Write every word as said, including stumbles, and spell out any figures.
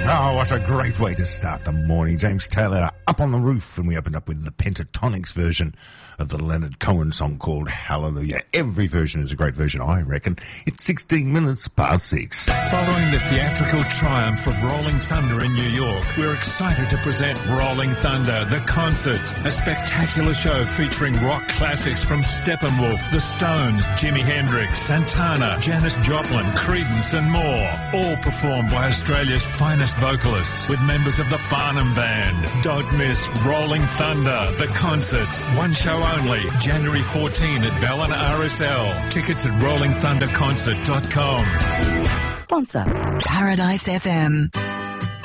Oh, what a great way to start the morning. James Taylor up on the roof, and we opened up with the Pentatonics version of the Leonard Cohen song called Hallelujah. Every version is a great version, I reckon. It's sixteen minutes past six. Following the theatrical triumph of Rolling Thunder in New York, we're excited to present Rolling Thunder, the concert, a spectacular show featuring rock classics from Steppenwolf, The Stones, Jimi Hendrix, Santana, Janis Joplin, Creedence and more, all performed by Australia's finest vocalists with members of the Farnham Band. Don't miss Rolling Thunder, the concert, one show only, January fourteenth at Ballina R S L. Tickets at rolling thunder concert dot com. Sponsor Paradise F M.